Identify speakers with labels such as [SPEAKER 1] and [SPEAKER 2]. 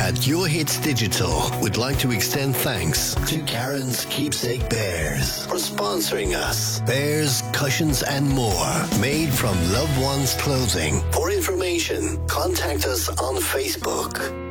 [SPEAKER 1] at Your Hits Digital would like to extend thanks to Karen's Keepsake Bears for sponsoring us. Bears, cushions and more made from loved ones' clothing. For information, contact us on Facebook.